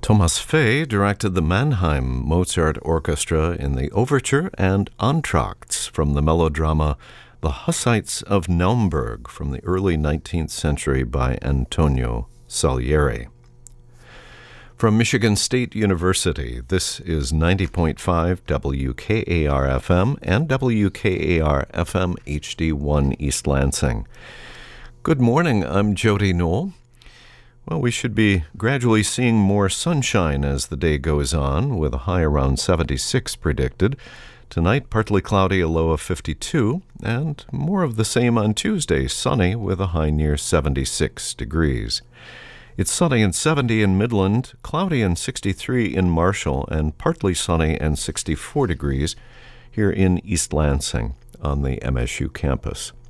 Thomas Fay directed the Mannheim Mozart Orchestra in the overture and entr'actes from the melodrama The Hussites of Naumburg from the early 19th century by Antonio Salieri. From Michigan State University, this is 90.5 WKAR-FM and WKAR-FM HD1 East Lansing. Good morning, I'm Jody Knoll. Well, we should be gradually seeing more sunshine as the day goes on, with a high around 76 predicted. Tonight, partly cloudy, a low of 52, and more of the same on Tuesday, sunny with a high near 76 degrees. It's sunny and 70 in Midland, cloudy and 63 in Marshall, and partly sunny and 64 degrees here in East Lansing on the MSU campus.